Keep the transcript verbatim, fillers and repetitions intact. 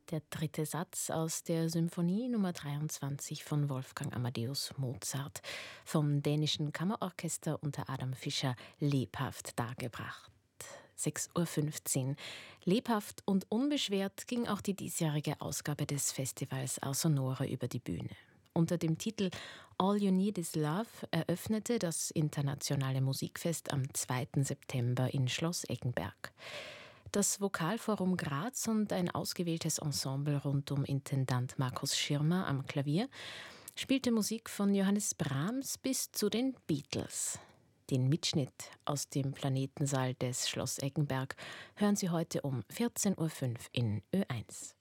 Der dritte Satz aus der Symphonie Nummer dreiundzwanzig von Wolfgang Amadeus Mozart, vom dänischen Kammerorchester unter Adam Fischer lebhaft dargebracht. sechs Uhr fünfzehn. Lebhaft und unbeschwert ging auch die diesjährige Ausgabe des Festivals Ars Sonore über die Bühne. Unter dem Titel All You Need Is Love eröffnete das internationale Musikfest am zweiten September in Schloss Eggenberg. Das Vokalforum Graz und ein ausgewähltes Ensemble rund um Intendant Markus Schirmer am Klavier spielte Musik von Johannes Brahms bis zu den Beatles. Den Mitschnitt aus dem Planetensaal des Schloss Eggenberg hören Sie heute um vierzehn Uhr fünf in Ö eins.